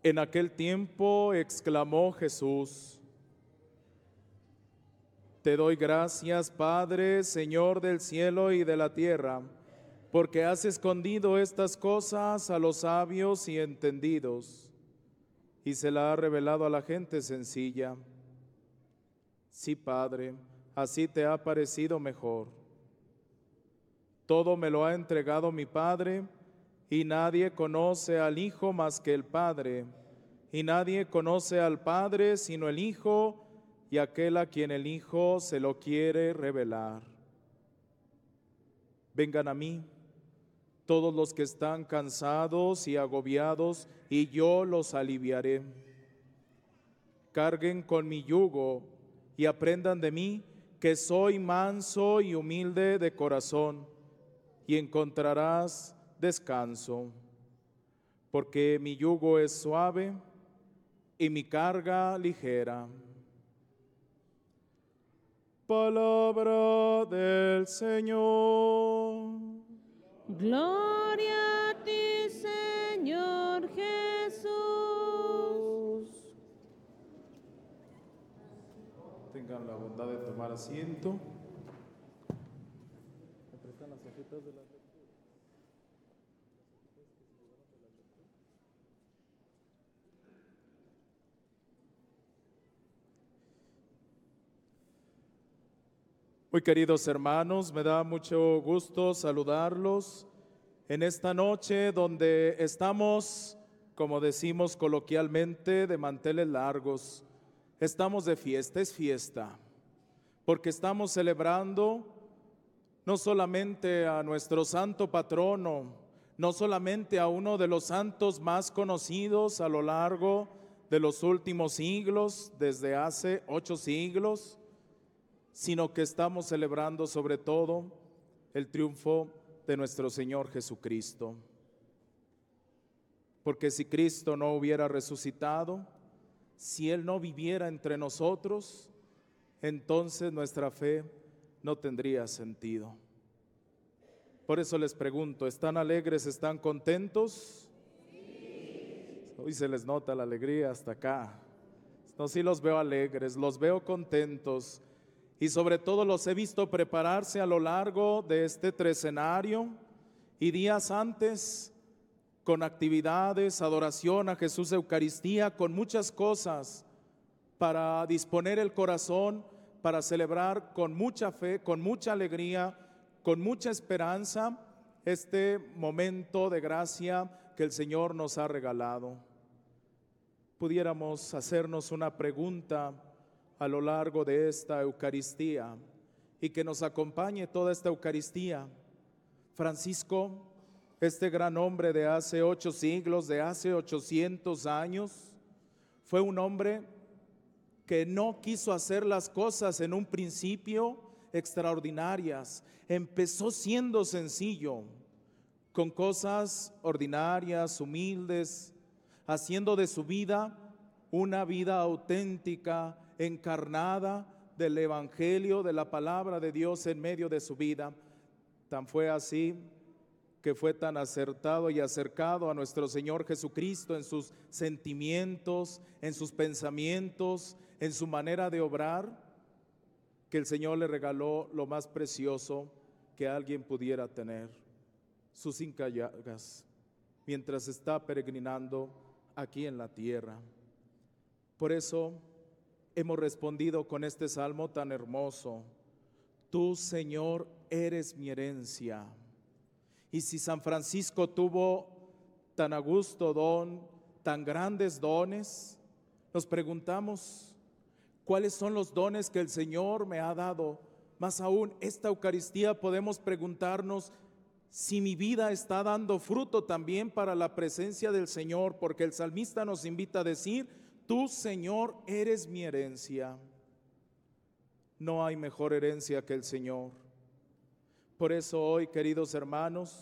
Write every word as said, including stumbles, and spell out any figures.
En aquel tiempo exclamó Jesús: Te doy gracias, Padre, Señor del cielo y de la tierra, porque has escondido estas cosas a los sabios y entendidos, y se la has revelado a la gente sencilla. Sí, Padre, así te ha parecido mejor. Todo me lo ha entregado mi Padre, y nadie conoce al Hijo más que el Padre, y nadie conoce al Padre sino el Hijo, y aquel a quien el Hijo se lo quiere revelar. Vengan a mí, todos los que están cansados y agobiados, y yo los aliviaré. Carguen con mi yugo y aprendan de mí, que soy manso y humilde de corazón, y encontrarás descanso, porque mi yugo es suave y mi carga ligera. Palabra del Señor. Gloria a ti, Señor Jesús. Tengan la bondad de tomar asiento. ¿Me prestan las hojitas de la lectura? Muy queridos hermanos, me da mucho gusto saludarlos en esta noche donde estamos, como decimos coloquialmente, de manteles largos. Estamos de fiesta, es fiesta, porque estamos celebrando no solamente a nuestro santo patrono, no solamente a uno de los santos más conocidos a lo largo de los últimos siglos, desde hace ocho siglos, sino que estamos celebrando sobre todo el triunfo de nuestro Señor Jesucristo. Porque si Cristo no hubiera resucitado, si Él no viviera entre nosotros, entonces nuestra fe no tendría sentido. Por eso les pregunto, ¿están alegres, están contentos? Hoy se les nota la alegría hasta acá. No, sí los veo alegres, los veo contentos. Y sobre todo los he visto prepararse a lo largo de este trecenario y días antes con actividades, adoración a Jesús, Eucaristía, con muchas cosas para disponer el corazón, para celebrar con mucha fe, con mucha alegría, con mucha esperanza este momento de gracia que el Señor nos ha regalado. Pudiéramos hacernos una pregunta a lo largo de esta Eucaristía y que nos acompañe toda esta Eucaristía. Francisco, este gran hombre de hace ocho siglos, de hace ochocientos años, fue un hombre que no quiso hacer las cosas en un principio extraordinarias. Empezó siendo sencillo, con cosas ordinarias, humildes, haciendo de su vida una vida auténtica, encarnada del Evangelio, de la palabra de Dios en medio de su vida. Tan fue así que fue tan acertado y acercado a nuestro Señor Jesucristo en sus sentimientos, en sus pensamientos, en su manera de obrar, que el Señor le regaló lo más precioso que alguien pudiera tener, sus cinco llagas, mientras está peregrinando aquí en la tierra. Por eso hemos respondido con este salmo tan hermoso: Tú, Señor, eres mi herencia. Y si San Francisco tuvo tan augusto don, tan grandes dones, nos preguntamos, ¿cuáles son los dones que el Señor me ha dado? Más aún, esta Eucaristía podemos preguntarnos si mi vida está dando fruto también para la presencia del Señor, porque el salmista nos invita a decir: Tú, Señor, eres mi herencia. No hay mejor herencia que el Señor. Por eso hoy, queridos hermanos,